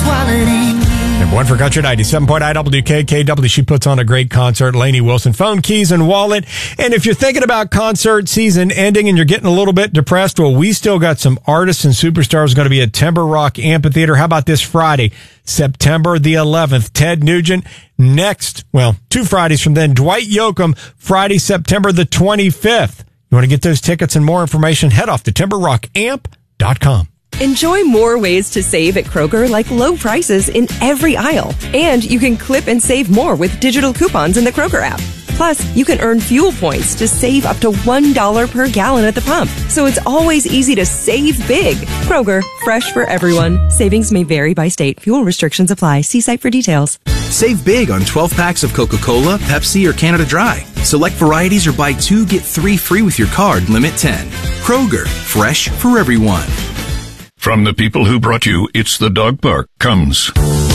And one for Country 97.9 WKKW. She puts on a great concert. Lainey Wilson. Phone, keys, and wallet. And if you're thinking about concert season ending and you're getting a little bit depressed, well, we still got some artists and superstars going to be at Timber Rock Amphitheater. How about this Friday, September the 11th? Ted Nugent. Next, well, 2 Fridays from then, Dwight Yoakam, Friday, September the 25th. You want to get those tickets and more information? Head off to timberrockamp.com. Enjoy more ways to save at Kroger, like low prices in every aisle. And you can clip and save more with digital coupons in the Kroger app. Plus, you can earn fuel points to save up to $1 per gallon at the pump. So it's always easy to save big. Kroger, fresh for everyone. Savings may vary by state. Fuel restrictions apply. See site for details. Save big on 12 packs of Coca-Cola, Pepsi, or Canada Dry. Select varieties or buy 2, get 3 free with your card. Limit 10. Kroger, fresh for everyone. From the people who brought you It's the Dog Park comes